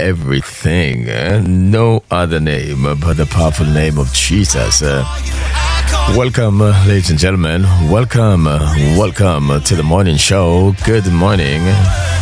everything. No other name but the powerful name of Jesus. Welcome, ladies and gentlemen. Welcome to the morning show. Good morning.